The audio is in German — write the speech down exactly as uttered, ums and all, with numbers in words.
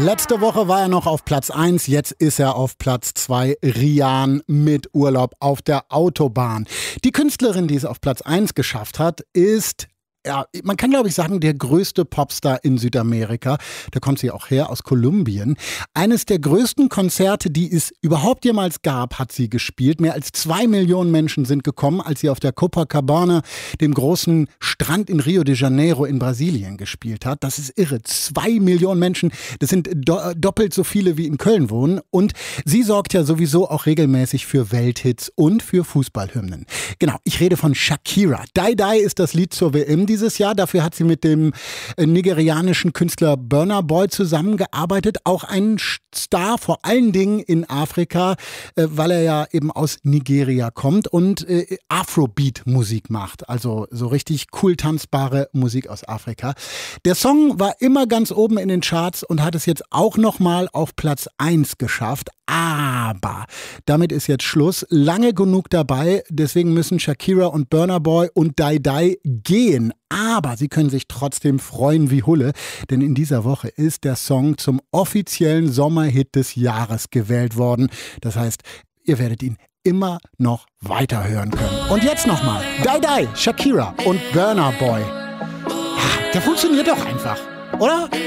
Letzte Woche war er noch auf Platz eins, jetzt ist er auf Platz zwei. Rian mit Urlaub auf der Autobahn. Die Künstlerin, die es auf Platz eins geschafft hat, ist... Ja, man kann, glaube ich, sagen, der größte Popstar in Südamerika. Da kommt sie auch her, aus Kolumbien. Eines der größten Konzerte, die es überhaupt jemals gab, hat sie gespielt. Mehr als zwei Millionen Menschen sind gekommen, als sie auf der Copacabana, dem großen Strand in Rio de Janeiro in Brasilien, gespielt hat. Das ist irre. Zwei Millionen Menschen. Das sind do- doppelt so viele, wie in Köln wohnen. Und sie sorgt ja sowieso auch regelmäßig für Welthits und für Fußballhymnen. Genau, ich rede von Shakira. Die Die ist das Lied zur W M dieses Jahr. Dafür hat sie mit dem nigerianischen Künstler Burna Boy zusammengearbeitet. Auch ein Star, vor allen Dingen in Afrika, weil er ja eben aus Nigeria kommt und Afrobeat-Musik macht. Also so richtig cool tanzbare Musik aus Afrika. Der Song war immer ganz oben in den Charts und hat es jetzt auch nochmal auf Platz eins geschafft. Aber damit ist jetzt Schluss. Lange genug dabei. Deswegen müssen Shakira und Burna Boy und Die Die gehen. Aber sie können sich trotzdem freuen wie Hulle, denn in dieser Woche ist der Song zum offiziellen Sommerhit des Jahres gewählt worden. Das heißt, ihr werdet ihn immer noch weiterhören können. Und jetzt nochmal, Die Die, Shakira und Burna Boy. Der funktioniert doch einfach, oder?